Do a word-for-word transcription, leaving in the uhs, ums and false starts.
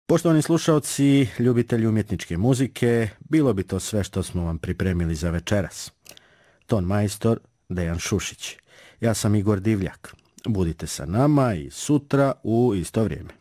Poštovani slušalci, ljubitelji umjetničke muzike, bilo bi to sve što smo vam pripremili za večeras. Ton majstor Dejan Šušić. Ja sam Igor Divljak. Budite sa nama i sutra u isto vrijeme.